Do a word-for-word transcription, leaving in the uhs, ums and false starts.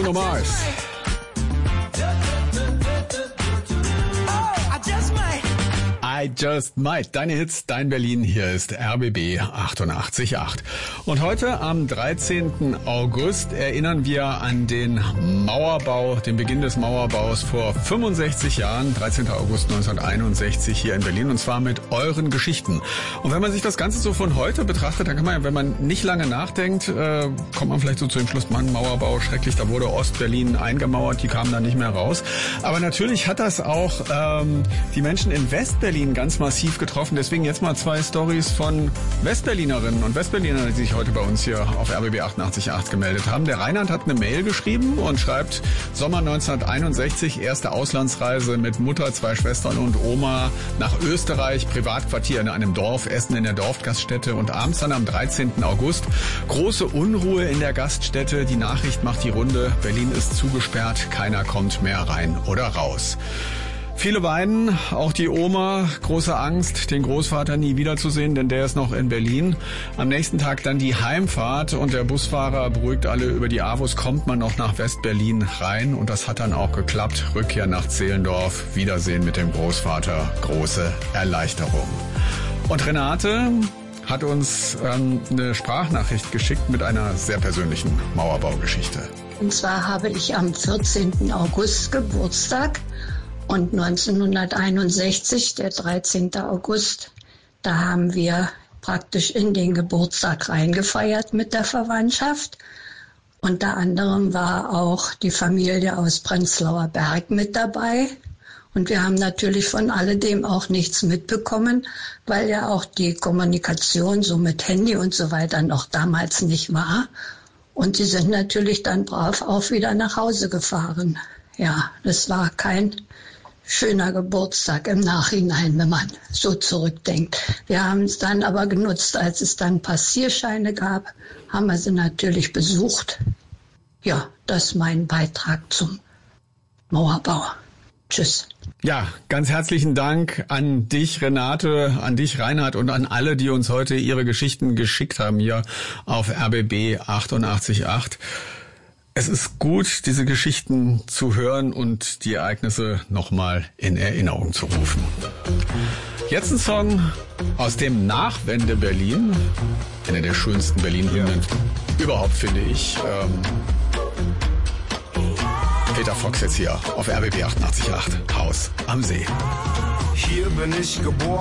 Bruno Mars. I Just Might. Deine Hits, dein Berlin. Hier ist R B B achtundachtzig Komma acht. Und heute am dreizehnten August erinnern wir an den Mauerbau, den Beginn des Mauerbaus vor fünfundsechzig Jahren, dreizehnten August neunzehnhunderteinundsechzig hier in Berlin, und zwar mit euren Geschichten. Und wenn man sich das Ganze so von heute betrachtet, dann kann man, wenn man nicht lange nachdenkt, äh, kommt man vielleicht so zu dem Schluss, Mann, Mauerbau, schrecklich, da wurde Ostberlin eingemauert, die kamen da nicht mehr raus. Aber natürlich hat das auch ähm, die Menschen in Westberlin ganz massiv getroffen. Deswegen jetzt mal zwei Storys von Westberlinerinnen und Westberlinern, die sich heute bei uns hier auf R B B achtundachtzig Komma acht gemeldet haben. Der Reinhard hat eine Mail geschrieben und schreibt: Sommer neunzehnhunderteinundsechzig, erste Auslandsreise mit Mutter, zwei Schwestern und Oma nach Österreich, Privatquartier in einem Dorf, Essen in der Dorfgaststätte und abends dann am dreizehnten August große Unruhe in der Gaststätte. Die Nachricht macht die Runde: Berlin ist zugesperrt, keiner kommt mehr rein oder raus. Viele weinen, auch die Oma, große Angst, den Großvater nie wiederzusehen, denn der ist noch in Berlin. Am nächsten Tag dann die Heimfahrt und der Busfahrer beruhigt alle über die A W O S, kommt man noch nach Westberlin rein, und das hat dann auch geklappt. Rückkehr nach Zehlendorf, Wiedersehen mit dem Großvater, große Erleichterung. Und Renate hat uns ähm, eine Sprachnachricht geschickt mit einer sehr persönlichen Mauerbaugeschichte. Und zwar habe ich am vierzehnten August Geburtstag. Und neunzehnhunderteinundsechzig, der dreizehnten August, da haben wir praktisch in den Geburtstag reingefeiert mit der Verwandtschaft. Unter anderem war auch die Familie aus Prenzlauer Berg mit dabei. Und wir haben natürlich von alledem auch nichts mitbekommen, weil ja auch die Kommunikation so mit Handy und so weiter noch damals nicht war. Und sie sind natürlich dann brav auch wieder nach Hause gefahren. Ja, das war kein schöner Geburtstag im Nachhinein, wenn man so zurückdenkt. Wir haben es dann aber genutzt, als es dann Passierscheine gab, haben wir sie natürlich besucht. Ja, das ist mein Beitrag zum Mauerbau. Tschüss. Ja, ganz herzlichen Dank an dich, Renate, an dich, Reinhard, und an alle, die uns heute ihre Geschichten geschickt haben hier auf R B B achtundachtzig Komma acht. Es ist gut, diese Geschichten zu hören und die Ereignisse nochmal in Erinnerung zu rufen. Jetzt ein Song aus dem Nachwende-Berlin. Einer der schönsten Berlin-Hymnen überhaupt, finde ich. Ähm, Peter Fox jetzt hier auf R B B achtundachtzig Komma acht. Haus am See. Hier bin ich geboren.